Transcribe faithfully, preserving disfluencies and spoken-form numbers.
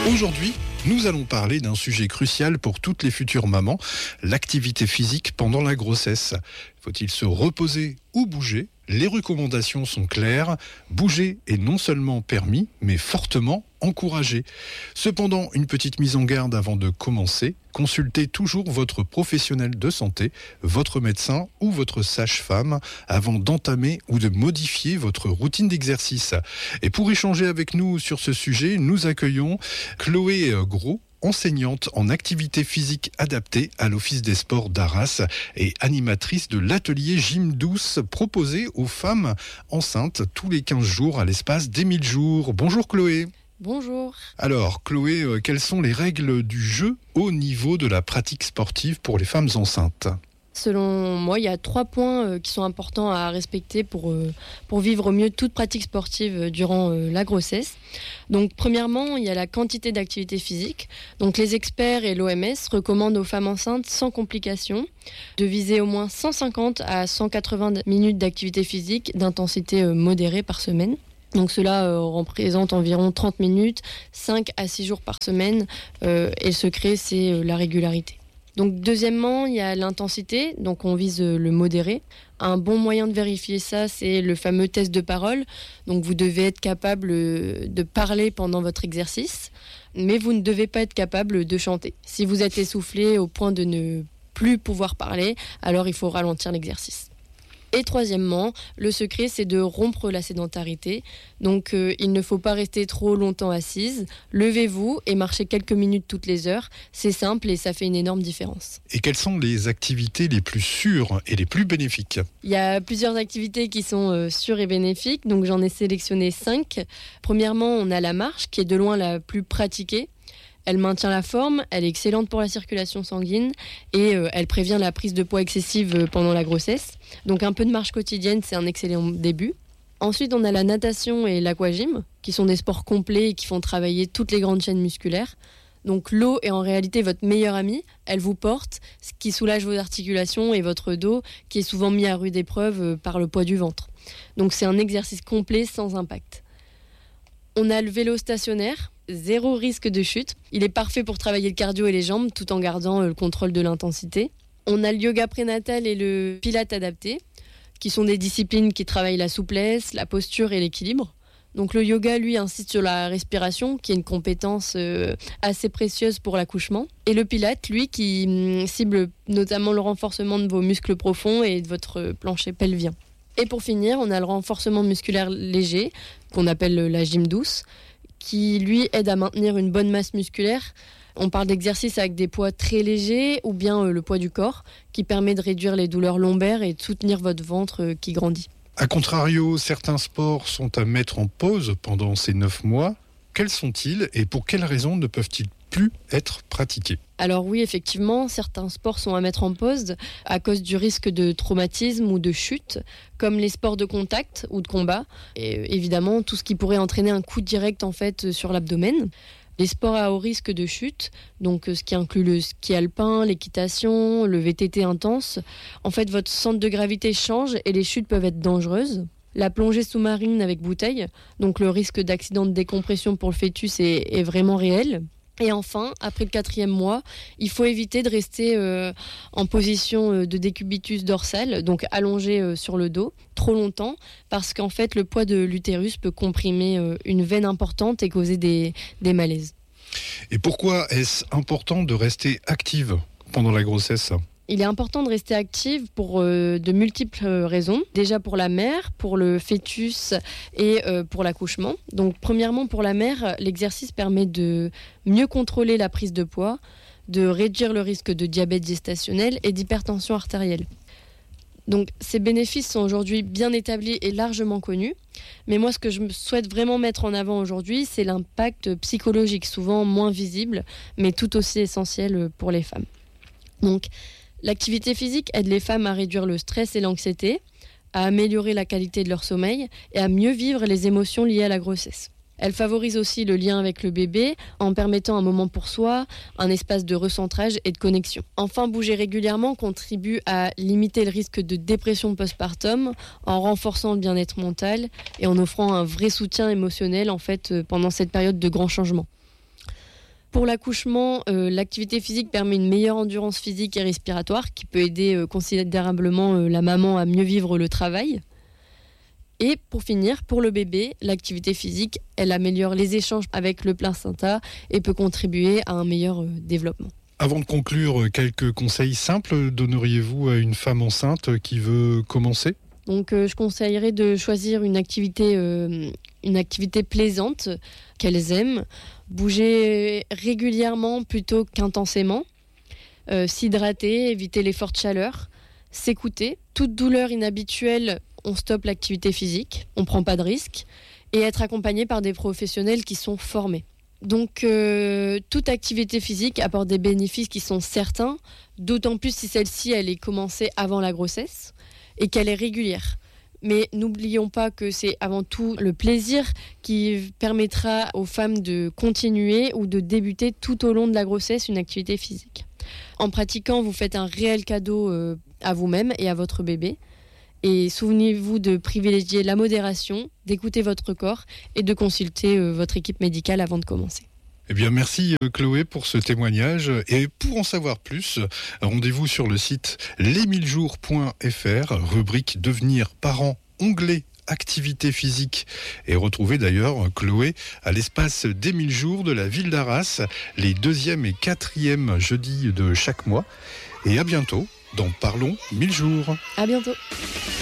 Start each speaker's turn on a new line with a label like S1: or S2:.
S1: Aujourd'hui, nous allons parler d'un sujet crucial pour toutes les futures mamans, l'activité physique pendant la grossesse. Faut-il se reposer ou bouger ? Les recommandations sont claires. Bouger est non seulement permis, mais fortement encouragé. Cependant, une petite mise en garde avant de commencer. Consultez toujours votre professionnel de santé, votre médecin ou votre sage-femme avant d'entamer ou de modifier votre routine d'exercice. Et pour échanger avec nous sur ce sujet, nous accueillons Chloé Gros, enseignante en activité physique adaptée à l'Office des sports d'Arras et animatrice de l'atelier Gym Douce proposé aux femmes enceintes tous les quinze jours à l'espace des mille jours. Bonjour Chloé.
S2: Bonjour.
S1: Alors Chloé, euh, quelles sont les règles du jeu au niveau de la pratique sportive pour les femmes enceintes ?
S2: Selon moi, il y a trois points euh, qui sont importants à respecter pour, euh, pour vivre au mieux toute pratique sportive euh, durant euh, la grossesse. Donc, premièrement, il y a la quantité d'activité physique. Donc, les experts et l'O M S recommandent aux femmes enceintes sans complications de viser au moins cent cinquante à cent quatre-vingts minutes d'activité physique d'intensité euh, modérée par semaine. Donc cela euh, représente environ trente minutes, cinq à six jours par semaine. Euh, et le secret, c'est euh, la régularité. Donc deuxièmement, il y a l'intensité, donc on vise le modéré. Un bon moyen de vérifier ça, c'est le fameux test de parole. Donc vous devez être capable de parler pendant votre exercice, mais vous ne devez pas être capable de chanter. Si vous êtes essoufflé au point de ne plus pouvoir parler, alors il faut ralentir l'exercice. Et troisièmement, le secret, c'est de rompre la sédentarité. Donc, euh, il ne faut pas rester trop longtemps assise. Levez-vous et marchez quelques minutes toutes les heures. C'est simple et ça fait une énorme différence.
S1: Et quelles sont les activités les plus sûres et les plus bénéfiques ?
S2: Il y a plusieurs activités qui sont euh, sûres et bénéfiques. Donc, j'en ai sélectionné cinq. Premièrement, on a la marche, qui est de loin la plus pratiquée. Elle maintient la forme, elle est excellente pour la circulation sanguine et euh, elle prévient la prise de poids excessive pendant la grossesse. Donc un peu de marche quotidienne, c'est un excellent début. Ensuite, on a la natation et l'aquagym, qui sont des sports complets et qui font travailler toutes les grandes chaînes musculaires. Donc l'eau est en réalité votre meilleure amie, elle vous porte, ce qui soulage vos articulations et votre dos, qui est souvent mis à rude épreuve par le poids du ventre. Donc c'est un exercice complet sans impact. On a le vélo stationnaire. Zéro risque de chute. Il est parfait pour travailler le cardio et les jambes tout en gardant le contrôle de l'intensité. On a le yoga prénatal et le pilate adapté, qui sont des disciplines qui travaillent la souplesse, la posture et l'équilibre. Donc le yoga, lui, insiste sur la respiration, qui est une compétence euh, assez précieuse pour l'accouchement. Et le pilate, lui, qui hum, cible notamment le renforcement de vos muscles profonds et de votre plancher pelvien. Et pour finir, on a le renforcement musculaire léger, qu'on appelle la gym douce, qui lui aide à maintenir une bonne masse musculaire. On parle d'exercices avec des poids très légers ou bien euh, le poids du corps qui permet de réduire les douleurs lombaires et de soutenir votre ventre euh, qui grandit.
S1: A contrario, certains sports sont à mettre en pause pendant ces neuf mois. Quels sont-ils et pour quelles raisons ne peuvent-ils plus être pratiqués ?
S2: Alors oui, effectivement, certains sports sont à mettre en pause à cause du risque de traumatisme ou de chute, comme les sports de contact ou de combat, et évidemment tout ce qui pourrait entraîner un coup direct en fait sur l'abdomen. Les sports à haut risque de chute, donc ce qui inclut le ski alpin, l'équitation, le V T T intense, en fait votre centre de gravité change et les chutes peuvent être dangereuses. La plongée sous-marine avec bouteille, donc le risque d'accident de décompression pour le fœtus est, est vraiment réel. Et enfin, après le quatrième mois, il faut éviter de rester euh, en position euh, de décubitus dorsal, donc allongé euh, sur le dos, trop longtemps, parce qu'en fait, le poids de l'utérus peut comprimer euh, une veine importante et causer des, des malaises.
S1: Et pourquoi est-ce important de rester active pendant la grossesse ?
S2: Il est important de rester active pour euh, de multiples euh, raisons. Déjà pour la mère, pour le fœtus et euh, pour l'accouchement. Donc premièrement pour la mère, l'exercice permet de mieux contrôler la prise de poids, de réduire le risque de diabète gestationnel et d'hypertension artérielle. Donc ces bénéfices sont aujourd'hui bien établis et largement connus. Mais moi ce que je souhaite vraiment mettre en avant aujourd'hui, c'est l'impact psychologique, souvent moins visible, mais tout aussi essentiel pour les femmes. Donc l'activité physique aide les femmes à réduire le stress et l'anxiété, à améliorer la qualité de leur sommeil et à mieux vivre les émotions liées à la grossesse. Elle favorise aussi le lien avec le bébé en permettant un moment pour soi, un espace de recentrage et de connexion. Enfin, bouger régulièrement contribue à limiter le risque de dépression postpartum en renforçant le bien-être mental et en offrant un vrai soutien émotionnel en fait pendant cette période de grands changements. Pour l'accouchement, euh, l'activité physique permet une meilleure endurance physique et respiratoire qui peut aider euh, considérablement euh, la maman à mieux vivre le travail. Et pour finir, pour le bébé, l'activité physique, elle améliore les échanges avec le placenta et peut contribuer à un meilleur euh, développement.
S1: Avant de conclure, quelques conseils simples donneriez-vous à une femme enceinte qui veut commencer ?
S2: Donc euh, je conseillerais de choisir une activité, euh, une activité plaisante qu'elles aiment, bouger régulièrement plutôt qu'intensément, euh, s'hydrater, éviter les fortes chaleurs, s'écouter. Toute douleur inhabituelle, on stoppe l'activité physique, on ne prend pas de risque, et être accompagné par des professionnels qui sont formés. Donc euh, toute activité physique apporte des bénéfices qui sont certains, d'autant plus si celle-ci elle est commencée avant la grossesse et qu'elle est régulière. Mais n'oublions pas que c'est avant tout le plaisir qui permettra aux femmes de continuer ou de débuter tout au long de la grossesse une activité physique. En pratiquant, vous faites un réel cadeau euh, à vous-même et à votre bébé. Et souvenez-vous de privilégier la modération, d'écouter votre corps et de consulter euh, votre équipe médicale avant de commencer.
S1: Eh bien, merci Chloé pour ce témoignage. Et pour en savoir plus, rendez-vous sur le site les mille jours point f r, rubrique Devenir parent, onglet Activité physique. Et retrouvez d'ailleurs Chloé à l'espace des mille jours de la ville d'Arras, les deuxième et quatrième jeudis de chaque mois. Et à bientôt dans Parlons mille jours.
S2: À bientôt.